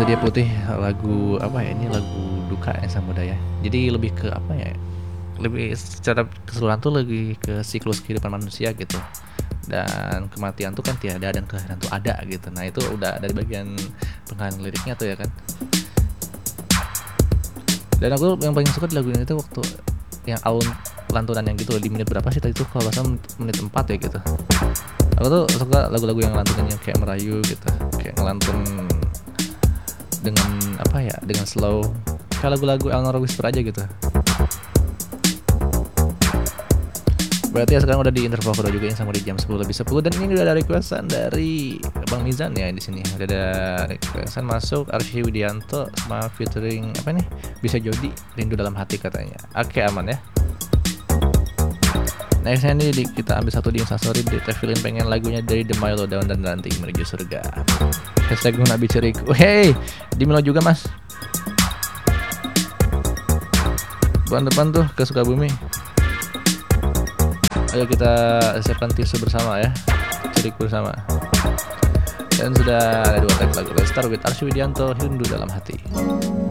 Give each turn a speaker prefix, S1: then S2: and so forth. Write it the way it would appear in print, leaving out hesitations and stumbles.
S1: Cinta Dia Putih, lagu apa ya, ini lagu duka ya Samudaya. Jadi lebih ke apa ya, lebih secara keseluruhan tuh lebih ke siklus kehidupan manusia gitu. Dan kematian tuh kan tiada dan kelahiran tuh ada gitu. Nah itu udah dari bagian penggalan liriknya tuh ya kan. Dan aku yang paling suka di lagu ini tuh waktu yang alun lantunan yang gitu di menit berapa sih tadi tuh, kalau nggak salah menit 4 ya gitu. Aku tuh suka lagu-lagu yang lantunan yang kayak merayu gitu, kayak ngelantun dengan apa ya, dengan slow, kayak lagu-lagu Eleanor Whisper aja gitu. Berarti ya sekarang udah di interval kedua juga yang sama di jam 10 lebih 10, dan ini udah ada requestan dari Bang Mizan ya di sini. Udah ada requestan masuk Arsy Widianto sama featuring apa nih? Bisa Jody, Rindu Dalam Hati katanya. Oke, aman ya. Nextnya nih kita ambil satu di Instastory, di Tevilin pengen lagunya dari The Milo, Daun dan Ranting Menuju Surga. Hashtag Nabi Ceriku. Hey, di Milo juga mas. Bulan depan tuh ke Sukabumi. Ayo kita siapkan tisu bersama ya, cerik bersama. Dan sudah ada 2 tag lagu. Let's start with Arsy Widianto, Rindu Dalam Hati.